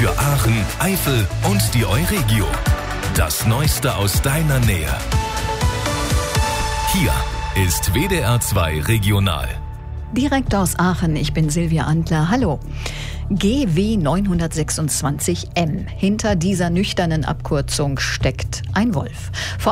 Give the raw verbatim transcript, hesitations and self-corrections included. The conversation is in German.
für Aachen, Eifel und die Euregio. Das Neueste aus deiner Nähe. Hier ist W D R zwei Regional. Direkt aus Aachen, ich bin Silvia Antler. Hallo. G W neunhundertsechsundzwanzig M. Hinter dieser nüchternen Abkürzung steckt ein Wolf. Vor